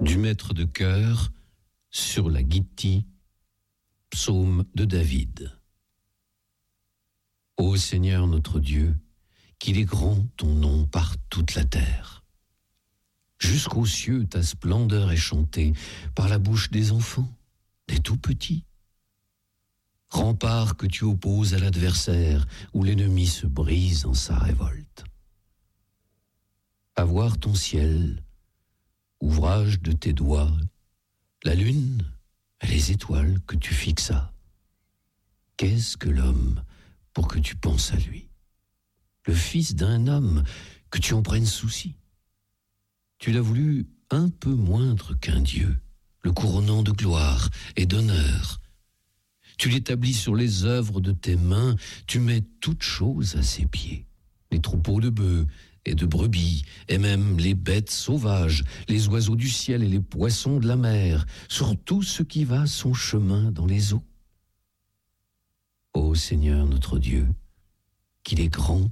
du maître de chœur sur la Gittith, psaume de David. Ô Seigneur notre Dieu, qu'il est grand ton nom par toute la terre. Jusqu'aux cieux ta splendeur est chantée par la bouche des enfants, des tout petits. Rempart que tu opposes à l'adversaire, où l'ennemi se brise en sa révolte. À voir ton ciel, ouvrage de tes doigts, la lune et les étoiles que tu fixas. Qu'est-ce que l'homme pour que tu penses à lui? Le fils d'un homme que tu en prennes souci. Tu l'as voulu un peu moindre qu'un Dieu, le couronnant de gloire et d'honneur. Tu l'établis sur les œuvres de tes mains, tu mets toutes choses à ses pieds. Les troupeaux de bœufs et de brebis, et même les bêtes sauvages, les oiseaux du ciel et les poissons de la mer, sur tout ce qui va son chemin dans les eaux. Ô Seigneur notre Dieu, qu'il est grand